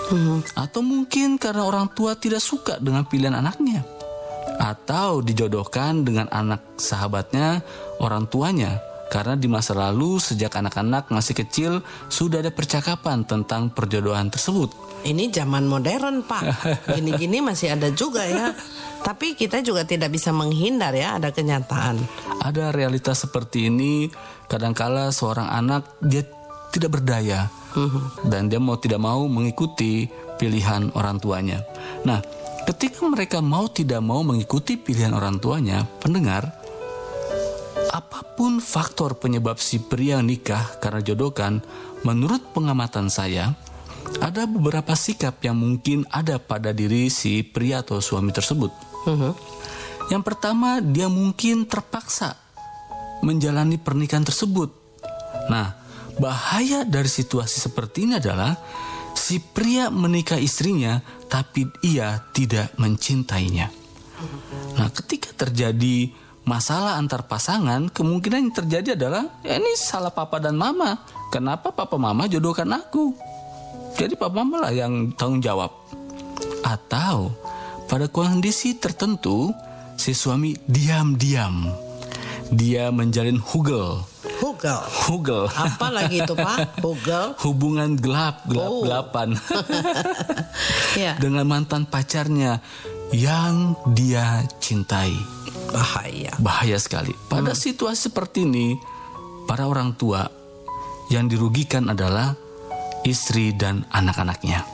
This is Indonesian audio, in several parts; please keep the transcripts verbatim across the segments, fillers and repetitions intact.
Hmm. Atau mungkin karena orang tua tidak suka dengan pilihan anaknya, atau dijodohkan dengan anak sahabatnya orang tuanya, karena di masa lalu sejak anak-anak masih kecil sudah ada percakapan tentang perjodohan tersebut. Ini zaman modern, Pak. Gini-gini masih ada juga ya. Tapi kita juga tidak bisa menghindar ya, ada kenyataan. Ada realitas seperti ini. Kadangkala seorang anak dia tidak berdaya, uh-huh. dan dia mau tidak mau mengikuti pilihan orang tuanya. Nah, ketika mereka mau tidak mau mengikuti pilihan orang tuanya, pendengar, apapun faktor penyebab si pria nikah karena jodohkan, menurut pengamatan saya, ada beberapa sikap yang mungkin ada pada diri si pria atau suami tersebut. Uh-huh. Yang pertama, dia mungkin terpaksa menjalani pernikahan tersebut. Nah, bahaya dari situasi seperti ini adalah si pria menikah istrinya, tapi ia tidak mencintainya. Nah, ketika terjadi masalah antar pasangan, kemungkinan yang terjadi adalah ya ini salah papa dan mama. Kenapa papa mama jodohkan aku? Jadi papa mama lah yang tanggung jawab. Atau pada kondisi tertentu, si suami diam-diam dia menjalin hugel. Hugel. Hugel. Apa lagi itu, Pak? Hugel. Hubungan gelap, gelap-gelapan. Oh. yeah. Dengan mantan pacarnya yang dia cintai. Bahaya. Bahaya sekali. Pada hmm. situasi seperti ini, para orang tua yang dirugikan adalah istri dan anak-anaknya.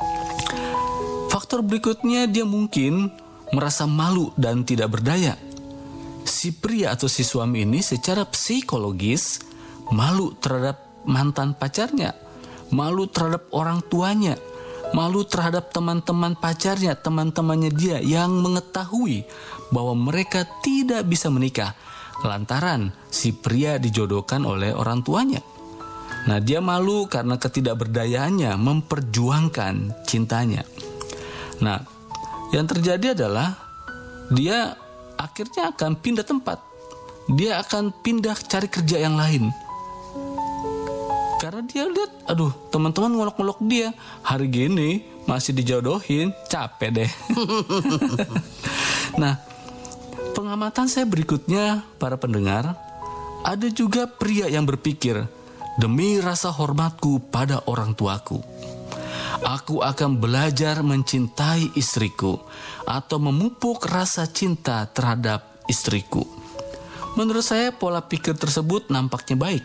Faktor berikutnya, dia mungkin merasa malu dan tidak berdaya. Si pria atau si suami ini secara psikologis malu terhadap mantan pacarnya, malu terhadap orang tuanya, malu terhadap teman-teman pacarnya, teman-temannya dia yang mengetahui bahwa mereka tidak bisa menikah lantaran si pria dijodohkan oleh orang tuanya. Nah, dia malu karena ketidakberdayaannya memperjuangkan cintanya. Nah, yang terjadi adalah dia akhirnya akan pindah tempat. Dia akan pindah cari kerja yang lain. Karena dia lihat, aduh, teman-teman ngolok-ngolok dia. Hari gini masih dijodohin, capek deh. Nah, pengamatan saya berikutnya, para pendengar, ada juga pria yang berpikir, demi rasa hormatku pada orang tuaku, aku akan belajar mencintai istriku atau memupuk rasa cinta terhadap istriku. Menurut saya pola pikir tersebut nampaknya baik.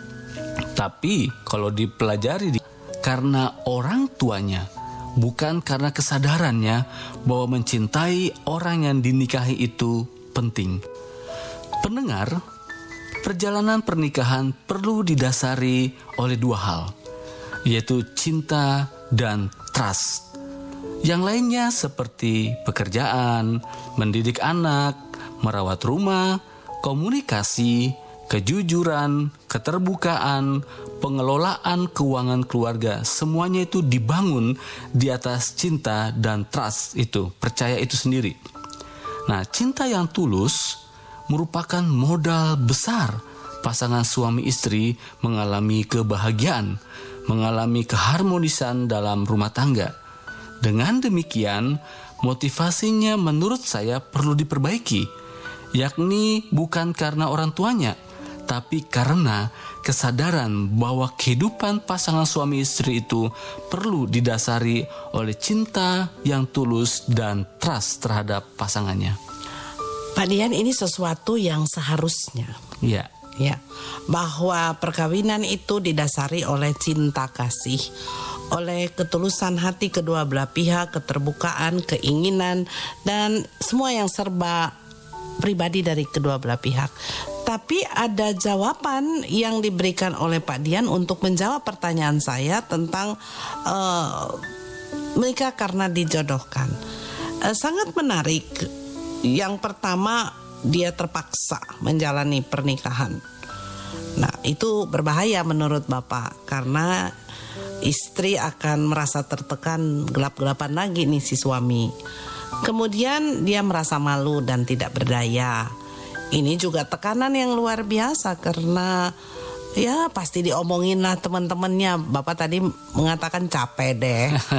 Tapi kalau dipelajari karena orang tuanya, bukan karena kesadarannya bahwa mencintai orang yang dinikahi itu penting. Pendengar, perjalanan pernikahan perlu didasari oleh dua hal, yaitu cinta dan trust. Yang lainnya seperti pekerjaan, mendidik anak, merawat rumah, komunikasi, kejujuran, keterbukaan, pengelolaan keuangan keluarga, semuanya itu dibangun di atas cinta dan trust itu, percaya itu sendiri. Nah, cinta yang tulus merupakan modal besar pasangan suami istri mengalami kebahagiaan, mengalami keharmonisan dalam rumah tangga. Dengan demikian, motivasinya menurut saya perlu diperbaiki, yakni bukan karena orang tuanya, tapi karena kesadaran bahwa kehidupan pasangan suami istri itu perlu didasari oleh cinta yang tulus dan trust terhadap pasangannya. Pak Dian, ini sesuatu yang seharusnya. Ya. Ya, bahwa perkawinan itu didasari oleh cinta kasih, oleh ketulusan hati kedua belah pihak, keterbukaan, keinginan, dan semua yang serba pribadi dari kedua belah pihak. Tapi ada jawaban yang diberikan oleh Pak Dian untuk menjawab pertanyaan saya tentang uh, menikah karena dijodohkan. Uh, sangat menarik. Yang pertama, dia terpaksa menjalani pernikahan. Nah, itu berbahaya menurut Bapak, karena istri akan merasa tertekan, gelap-gelapan lagi nih si suami. Kemudian dia merasa malu dan tidak berdaya. Ini juga tekanan yang luar biasa, karena ya pasti diomongin lah teman-temannya. Bapak tadi mengatakan capek deh.